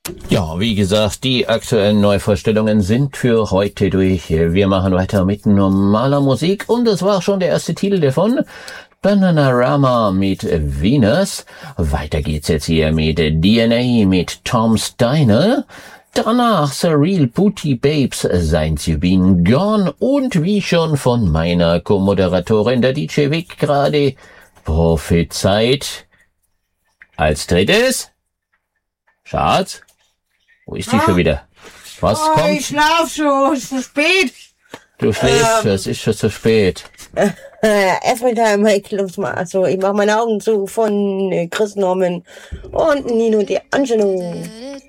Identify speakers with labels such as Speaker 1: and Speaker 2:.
Speaker 1: Ja, wie gesagt, die aktuellen Neuvorstellungen sind für heute durch. Wir machen weiter mit normaler Musik und das war schon der erste Titel davon. Bananarama mit Venus. Weiter geht's jetzt hier mit DNA mit Tom Steiner. Danach Surreal Booty Babes, Since You Been Gone und wie schon von meiner Co-Moderatorin der DJ Vic gerade prophezeit. Als drittes, Schatz, wo ist die schon wieder? Was kommt?
Speaker 2: Ich schlaf schon, ist zu spät.
Speaker 1: Du schläfst, es ist schon zu spät.
Speaker 2: Erstmal da also ich mach meine Augen zu von Chris Norman und Nino D'Angelo.